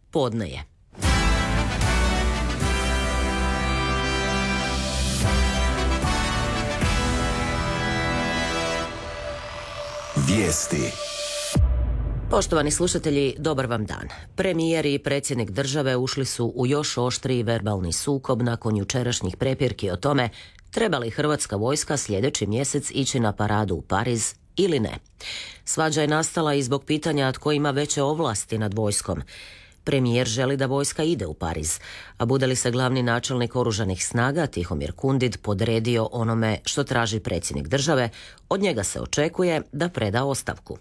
podne je. Vijesti. Poštovani slušatelji, dobar vam dan. Premijer i predsjednik države ušli su u još oštriji verbalni sukob nakon jučerašnjih prepirki o tome treba li hrvatska vojska sljedeći mjesec ići na paradu u Pariz ili ne. Svađa je nastala i zbog pitanja tko ima veće ovlasti nad vojskom. Premijer želi da vojska ide u Pariz, a bude li se glavni načelnik oružanih snaga Tihomir Kundid podredio onome što traži predsjednik države, od njega se očekuje da preda ostavku.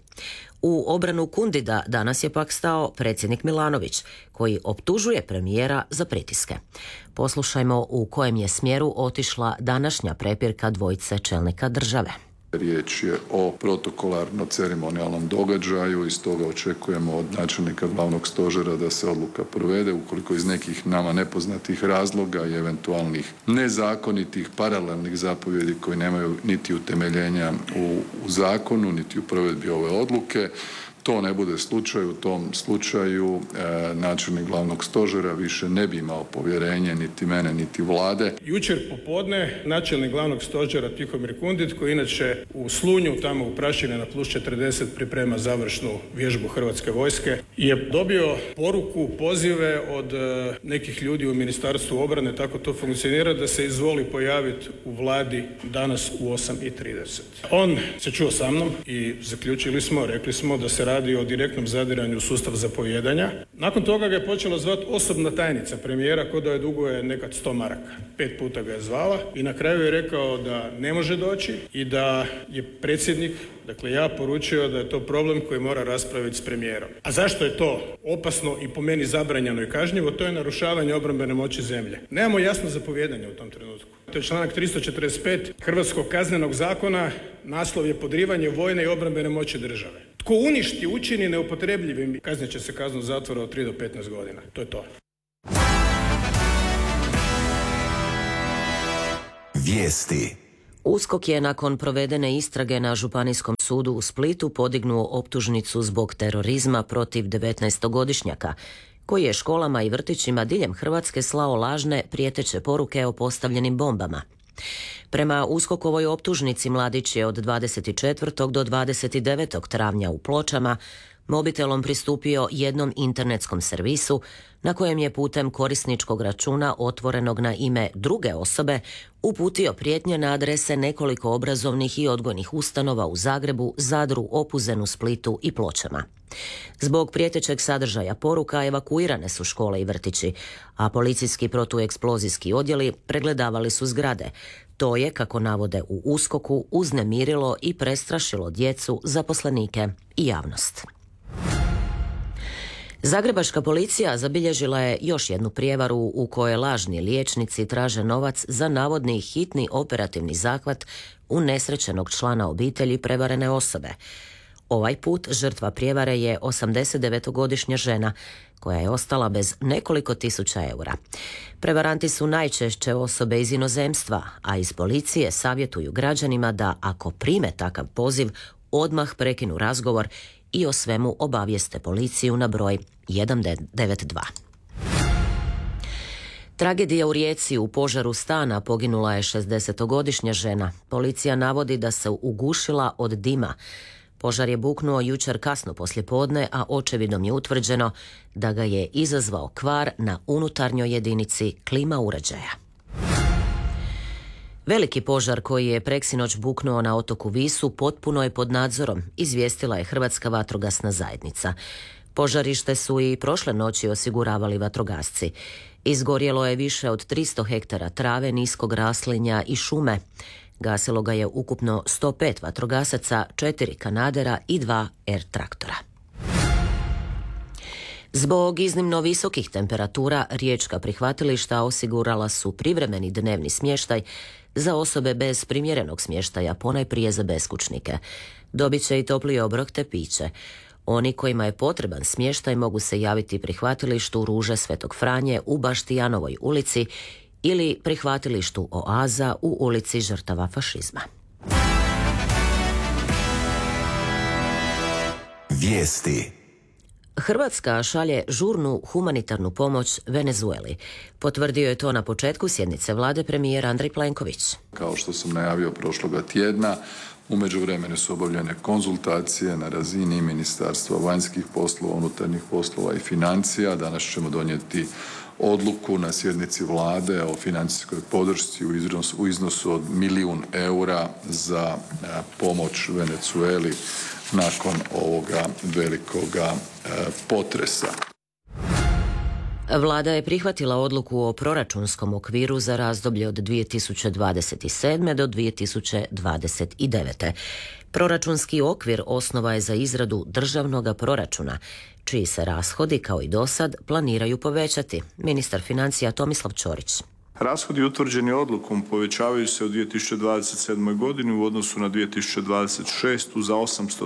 U obranu Kundida danas je pak stao predsjednik Milanović, koji optužuje premijera za pritiske. Poslušajmo u kojem je smjeru otišla današnja prepirka dvojice čelnika države. Riječ je o protokolarno-ceremonijalnom događaju i stoga očekujemo od načelnika glavnog stožera da se odluka provede. Ukoliko iz nekih nama nepoznatih razloga i eventualnih nezakonitih paralelnih zapovjedi koji nemaju niti utemeljenja u zakonu, niti u provedbi ove odluke, to ne bude slučaj. U tom slučaju načelnik glavnog stožera više ne bi imao povjerenje niti mene niti vlade. Jučer popodne načelnik glavnog stožera Tihomir Kundid, koji inače u Slunju, tamo u Prašini na +40 priprema završnu vježbu Hrvatske vojske, je dobio poruku, pozive od nekih ljudi u Ministarstvu obrane, tako to funkcionira, da se izvoli pojaviti u vladi danas u 8:30. On se čuo sa mnom i zaključili smo, rekli smo da se radi o direktnom zadiranju u sustav zapovijedanja. Nakon toga ga je počela zvati osobna tajnica premijera, ko da je duguje nekad 100 maraka. 5 puta ga je zvala i na kraju je rekao da ne može doći i da je predsjednik, dakle ja, poručio da je to problem koji mora raspraviti s premijerom. A zašto je to opasno i po meni zabranjeno i kažnjivo? To je narušavanje obrambene moći zemlje. Nemamo jasno zapovijedanje u tom trenutku. To je članak 345 Hrvatskog kaznenog zakona, naslov je podrivanje vojne i obrambene moći države. Tko uništi, učini neupotrebljivim, kaznit će se kaznom zatvora od 3 do 15 godina. To je to. Vijesti. USKOK je nakon provedene istrage na Županijskom sudu u Splitu podignuo optužnicu zbog terorizma protiv 19-godišnjaka, koji je školama i vrtićima diljem Hrvatske slao lažne prijeteće poruke o postavljenim bombama. Prema USKOK-ovoj optužnici mladić je od 24. do 29. travnja u Pločama mobitelom pristupio jednom internetskom servisu na kojem je putem korisničkog računa otvorenog na ime druge osobe uputio prijetnje na adrese nekoliko obrazovnih i odgojnih ustanova u Zagrebu, Zadru, Opuzenu, Splitu i Pločama. Zbog prijetećeg sadržaja poruka evakuirane su škole i vrtići, a policijski protueksplozijski odjeli pregledavali su zgrade. To je, kako navode u USKOK-u, uznemirilo i prestrašilo djecu, zaposlenike i javnost. Zagrebačka policija zabilježila je još jednu prijevaru u kojoj lažni liječnici traže novac za navodni hitni operativni zahvat unesrećenog člana obitelji prevarene osobe. Ovaj put žrtva prijevare je 89-godišnja žena koja je ostala bez nekoliko tisuća eura. Prevaranti su najčešće osobe iz inozemstva, a iz policije savjetuju građanima da ako prime takav poziv, odmah prekinu razgovor i o svemu obavijeste policiju na broj 192. Tragedija u Rijeci. U požaru stana poginula je 60-godišnja žena. Policija navodi da se ugušila od dima. Požar je buknuo jučer kasno poslijepodne, a očevidom je utvrđeno da ga je izazvao kvar na unutarnjoj jedinici klima uređaja. Veliki požar koji je preksinoć buknuo na otoku Visu potpuno je pod nadzorom, izvijestila je Hrvatska vatrogasna zajednica. Požarište su i prošle noći osiguravali vatrogasci. Izgorjelo je više od 300 hektara trave, niskog raslinja i šume. Gasilo ga je ukupno 105 vatrogasaca, 4 kanadera i 2 R-traktora. Zbog iznimno visokih temperatura riječka prihvatilišta osigurala su privremeni dnevni smještaj za osobe bez primjerenog smještaja, ponajprije za beskućnike. Dobit će i topli obrok te piće. Oni kojima je potreban smještaj mogu se javiti prihvatilištu Ruže Svetog Franje u Baštijanovoj ulici ili prihvatilištu Oaza u ulici žrtava fašizma. Vijesti. Hrvatska šalje žurnu humanitarnu pomoć Venezueli. Potvrdio je to na početku sjednice vlade premijer Andrej Plenković. Kao što sam najavio prošloga tjedna, u međuvremenu su obavljene konzultacije na razini Ministarstva vanjskih poslova, unutarnjih poslova i financija. Danas ćemo donijeti odluku na sjednici vlade o financijskoj podršci u iznosu od 1 milijun eura za pomoć Venezueli nakon ovoga velikoga potresa. Vlada je prihvatila odluku o proračunskom okviru za razdoblje od 2027. do 2029. Proračunski okvir osnova je za izradu državnog proračuna, čiji se rashodi, kao i dosad, planiraju povećati. Ministar financija Tomislav Ćorić. Rashodi utvrđeni odlukom povećavaju se u 2027. godini u odnosu na 2026. za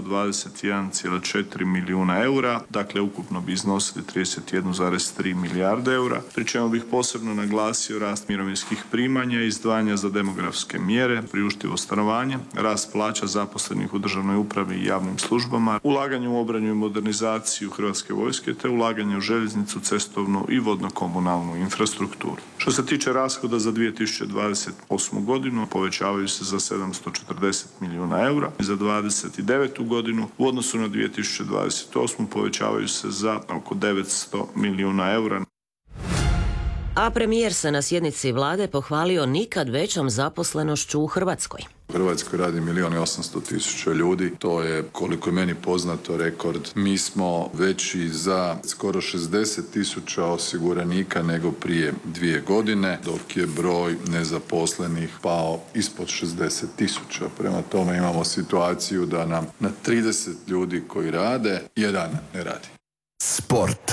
821,4 milijuna eura, dakle ukupno bi iznosili 31,3 milijarde eura, pri čemu bih posebno naglasio rast mirovinskih primanja i izdvajanja za demografske mjere, priuštivo stanovanje, rast plaća zaposlenih u državnoj upravi i javnim službama, ulaganje u obranu i modernizaciju Hrvatske vojske te ulaganje u željeznicu, cestovnu i vodno-komunalnu infrastrukturu. Što se tiče rashoda za 2028. godinu povećavaju se za 740 milijuna eura i za 2029. godinu u odnosu na 2028. povećavaju se za oko 900 milijuna eura. A premijer se na sjednici vlade pohvalio nikad većom zaposlenošću u Hrvatskoj. U Hrvatskoj radi 1.800.000 ljudi, to je, koliko je meni poznato, rekord. Mi smo veći za skoro 60.000 osiguranika nego prije 2 godine, dok je broj nezaposlenih pao ispod 60.000. Prema tome imamo situaciju da nam na 30 ljudi koji rade, jedan ne radi. Sport.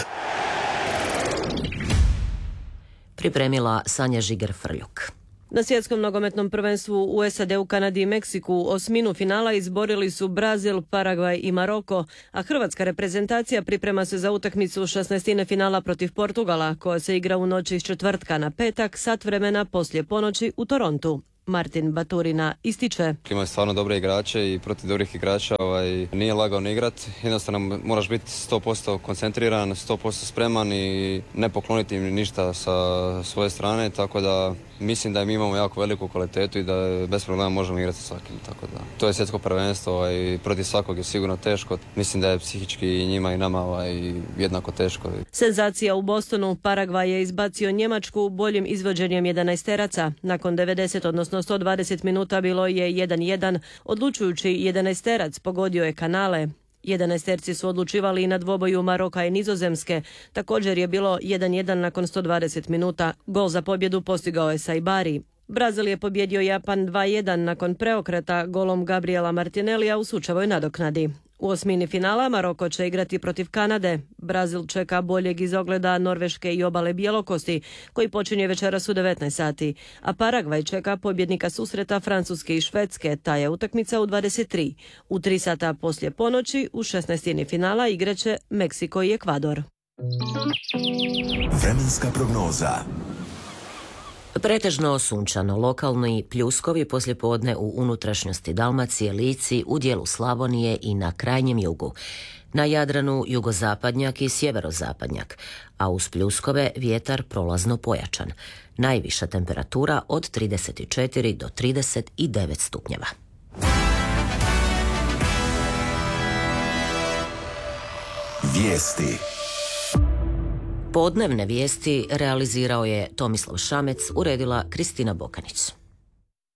Pripremila Sanja Žiger-Frljuk. Na svjetskom nogometnom prvenstvu u SAD-u, Kanadi i Meksiku osminu finala izborili su Brazil, Paragvaj i Maroko, a hrvatska reprezentacija priprema se za utakmicu 16. finala protiv Portugala, koja se igra u noći iz četvrtka na petak, sat vremena poslije ponoći u Torontu. Martin Baturina ističe. Imaju stvarno dobre igrače i protiv dobrih igrača nije lagano igrat. Jednostavno moraš biti 100% koncentriran, 100% spreman i ne pokloniti im ništa sa svoje strane, tako da mislim da mi imamo jako veliku kvalitetu i da bez problema možemo igrati sa svakim. Tako da to je svjetsko prvenstvo i protiv svakog je sigurno teško. Mislim da je psihički i njima i nama jednako teško. Senzacija u Bostonu. Paragvaj je izbacio Njemačku boljim izvođenjem 11-teraca. Nakon 90, odnosno 120 minuta bilo je 1-1. Odlučujući 11-terac pogodio je Kanale. 11-terci su odlučivali i na dvoboju Maroka i Nizozemske. Također je bilo 1-1 nakon 120 minuta. Gol za pobjedu postigao je Saibari. Brazil je pobjedio Japan 2-1 nakon preokreta golom Gabriela Martinellija u sučevoj nadoknadi. U osmini finala Maroko će igrati protiv Kanade. Brazil čeka boljeg izogleda Norveške i obale Bjelokosti, koji počinje večeras u 19 sati. A Paragvaj čeka pobjednika susreta Francuske i Švedske, ta je utakmica u 23. U 3 sata poslije ponoći u 16. finala igraće Meksiko i Ekvador. Vremenska prognoza. Pretežno sunčano, lokalni pljuskovi poslijepodne u unutrašnjosti Dalmacije, Lici, u dijelu Slavonije i na krajnjem jugu. Na Jadranu jugozapadnjak i sjeverozapadnjak, a uz pljuskove vjetar prolazno pojačan. Najviša temperatura od 34 do 39 stupnjeva. Vijesti. Podnevne vijesti realizirao je Tomislav Šamec, uredila Kristina Bokanić.